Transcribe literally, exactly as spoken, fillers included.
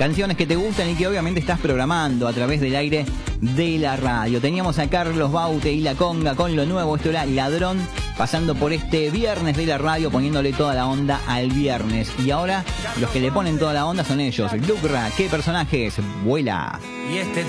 Canciones que te gustan y que obviamente estás programando a través del aire de la radio. Teníamos a Carlos Baute y La Conga con lo nuevo. Esto era Ladrón, pasando por este viernes de la radio, poniéndole toda la onda al viernes. Y ahora los que le ponen toda la onda son ellos. Lucra, ¿qué personajes? Vuela. Y este